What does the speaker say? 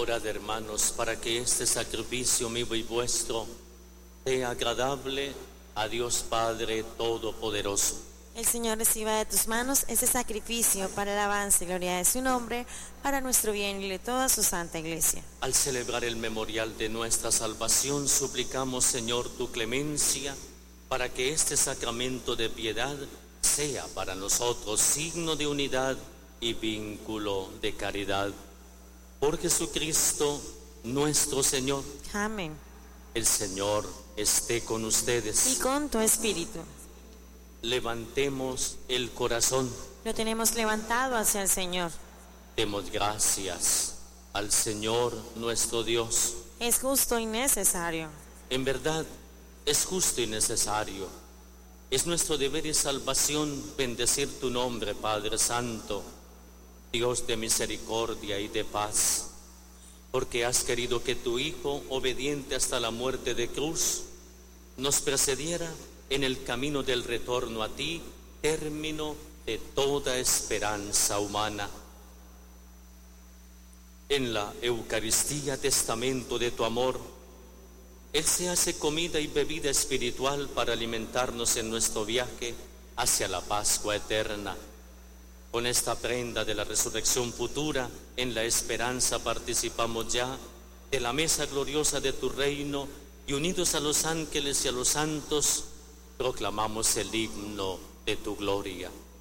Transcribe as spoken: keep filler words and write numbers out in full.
Orad, hermanos, para que este sacrificio mío y vuestro sea agradable a Dios Padre Todopoderoso. El Señor reciba de tus manos ese sacrificio para el avance y gloria de su nombre, para nuestro bien y de toda su santa Iglesia. Al celebrar el memorial de nuestra salvación, suplicamos, Señor, tu clemencia, para que este sacramento de piedad sea para nosotros signo de unidad y vínculo de caridad. Por Jesucristo nuestro Señor. Amén. El Señor esté con ustedes. Y con tu espíritu. Levantemos el corazón. Lo tenemos levantado hacia el Señor. Demos gracias al Señor nuestro Dios. Es justo y necesario. En verdad, es justo y necesario. Es nuestro deber y salvación bendecir tu nombre, Padre Santo, Dios de misericordia y de paz, porque has querido que tu Hijo, obediente hasta la muerte de cruz, nos precediera en el camino del retorno a ti, término de toda esperanza humana. En la Eucaristía, testamento de tu amor, Él se hace comida y bebida espiritual para alimentarnos en nuestro viaje hacia la Pascua eterna. Con esta prenda de la resurrección futura, en la esperanza participamos ya de la mesa gloriosa de tu reino, y unidos a los ángeles y a los santos, proclamamos el himno de tu gloria.